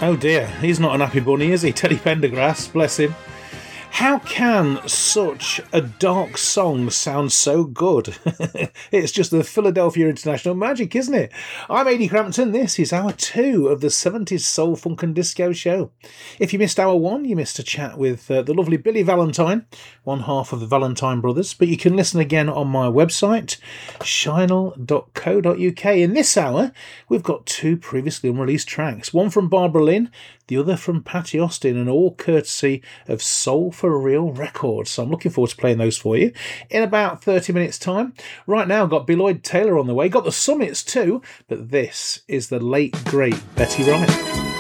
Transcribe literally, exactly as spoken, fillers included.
Oh dear, he's not an happy bunny, is he? Teddy Pendergrass, bless him. How can such a dark song sound so good? It's just the Philadelphia International magic, isn't it? I'm Ady Crampton. This is hour two of the seventies Soul, Funk and Disco show. If you missed hour one, you missed a chat with uh, the lovely Billy Valentine, one half of the Valentine Brothers, but you can listen again on my website, shinel dot co dot uk. In this hour, we've got two previously unreleased tracks, one from Barbara Lynn, the other from Patty Austin, and all courtesy of Soul for Real Records. So I'm looking forward to playing those for you in about thirty minutes time. Right now I've got Beloyd Taylor on the way, got the Summits too, but this is the late great Betty Wright.